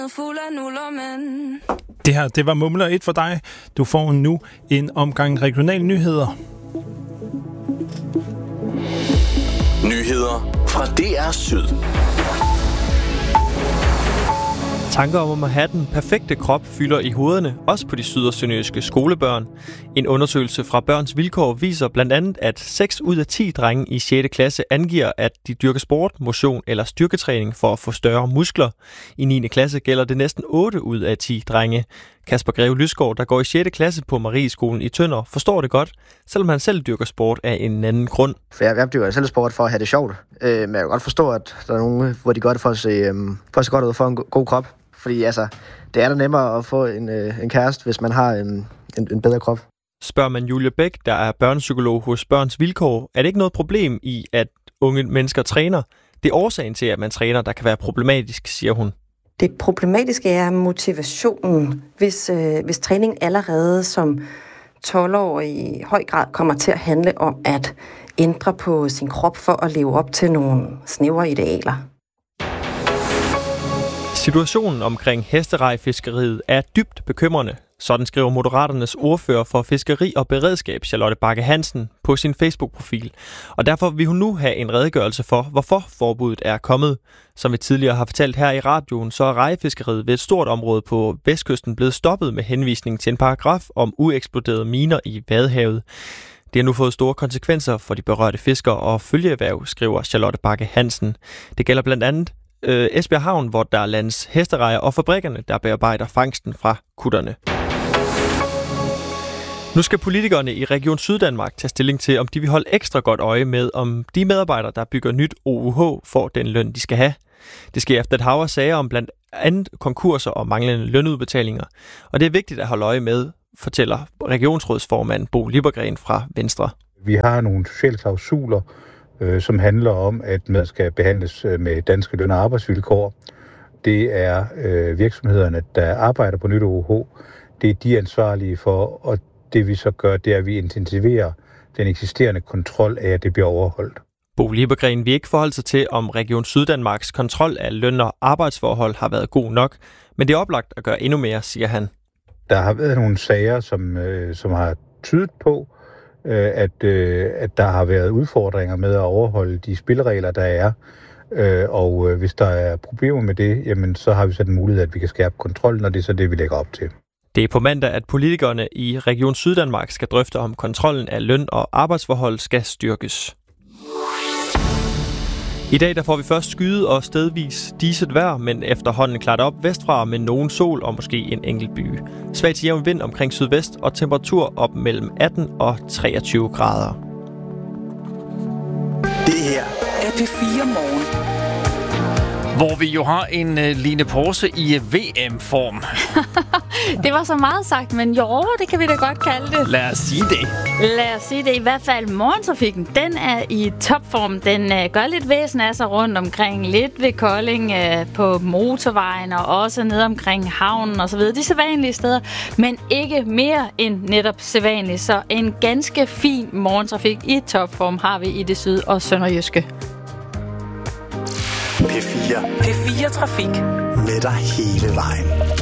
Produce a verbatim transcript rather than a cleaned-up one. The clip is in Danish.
Det her, det var Mumler et for dig. Du får nu en omgang regionale nyheder. Nyheder fra D R Syd. Tanker om at have den perfekte krop fylder i hovederne, også på de syd- og sønderjyske skolebørn. En undersøgelse fra Børns Vilkår viser blandt andet, at seks ud af ti drenge i sjette klasse angiver, at de dyrker sport, motion eller styrketræning for at få større muskler. I niende klasse gælder det næsten otte ud af ti drenge. Kasper Greve Lysgaard, der går i sjette klasse på Marieskolen i Tønder, forstår det godt, selvom han selv dyrker sport af en anden grund. For jeg, jeg dyrker selv sport for at have det sjovt, øh, men jeg kan godt forstå, at der er nogen, hvor de gør det for at se, øh, for at se godt ud for en god krop. Fordi altså, det er da nemmere at få en, øh, en kæreste, hvis man har en, en, en bedre krop. Spørger man Julie Bæk, der er børnepsykolog hos Børns Vilkår, er det ikke noget problem i, at unge mennesker træner? Det er årsagen til, at man træner, der kan være problematisk, siger hun. Det problematiske er motivationen, hvis, øh, hvis træning allerede som tolv-årig i høj grad kommer til at handle om at ændre på sin krop for at leve op til nogle snævre idealer. Situationen omkring hesterejfiskeriet er dybt bekymrende. Sådan skriver Moderaternes ordfører for fiskeri og beredskab, Charlotte Bagge Hansen, på sin Facebook-profil. Og derfor vil hun nu have en redegørelse for, hvorfor forbuddet er kommet. Som vi tidligere har fortalt her i radioen, så er rejefiskeriet ved et stort område på Vestkysten blevet stoppet med henvisning til en paragraf om ueksploderede miner i Vadehavet. Det har nu fået store konsekvenser for de berørte fiskere og følgeerhverv, skriver Charlotte Bagge Hansen. Det gælder blandt andet øh, Esbjerg Havn, hvor der landes hesterejer, og fabrikkerne, der bearbejder fangsten fra kutterne. Nu skal politikerne i Region Syddanmark tage stilling til, om de vil holde ekstra godt øje med, om de medarbejdere, der bygger nyt O U H, får den løn, de skal have. Det sker efter et hav af sager om blandt andet konkurser og manglende lønudbetalinger. Og det er vigtigt at holde øje med, fortæller regionsrådsformand Bo Lippergren fra Venstre. Vi har nogle sociale klausuler, øh, som handler om, at man skal behandles med danske løn- og arbejdsvilkår. Det er øh, virksomhederne, der arbejder på nyt O U H. Det er de ansvarlige for, og det vi så gør, det er, at vi intensiverer den eksisterende kontrol af, at det bliver overholdt. Bo Lippergren vil ikke forholde sig til, om Region Syddanmarks kontrol af løn- og arbejdsforhold har været god nok, men det er oplagt at gøre endnu mere, siger han. Der har været nogle sager, som, øh, som har tydet på, øh, at, øh, at der har været udfordringer med at overholde de spilleregler, der er. Øh, og øh, hvis der er problemer med det, jamen, så har vi så den mulighed, at vi kan skærpe kontrollen, og det er så det, vi lægger op til. Det er på mandag, at politikerne i Region Syddanmark skal drøfte, om kontrollen af løn- og arbejdsforhold skal styrkes. I dag der får vi først skyde og stedvis diset vejr, men efterhånden klart op vestfra med nogen sol og måske en enkelt byge. Svag til jævn vind omkring sydvest og temperatur op mellem atten og treogtyve grader. Det her er P fire Morgen. Hvor vi jo har en uh, Line Porse i V M-form. Det var så meget sagt, men jo, det kan vi da godt kalde det. Lad os sige det. Lad os sige det. I hvert fald morgentrafikken, den er i topform. Den uh, gør lidt væsen af sig rundt omkring, lidt ved Kolding, uh, på motorvejen og også ned omkring havnen og så videre. De sædvanlige steder, men ikke mere end netop sædvanligt. Så en ganske fin morgentrafik i topform har vi i det syd- og sønderjyske. P fire. P fire Trafik. Med dig hele vejen.